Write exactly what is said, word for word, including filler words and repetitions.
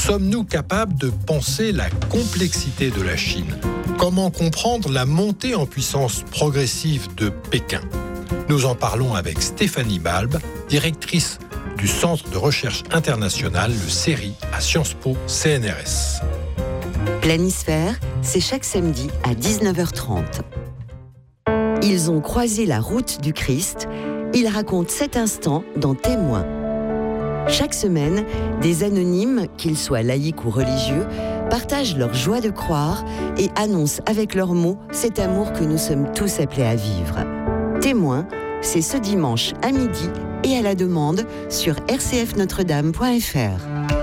Sommes-nous capables de penser la complexité de la Chine ? Comment comprendre la montée en puissance progressive de Pékin ? Nous en parlons avec Stéphanie Balbe, directrice du Centre de recherche international, le CERI, à Sciences Po C N R S. Planisphère, c'est chaque samedi à dix-neuf heures trente. Ils ont croisé la route du Christ. Ils racontent cet instant dans Témoins. Chaque semaine, des anonymes, qu'ils soient laïcs ou religieux, partagent leur joie de croire et annoncent avec leurs mots cet amour que nous sommes tous appelés à vivre. Témoins, c'est ce dimanche à midi et à la demande sur r c f notre dame point f r.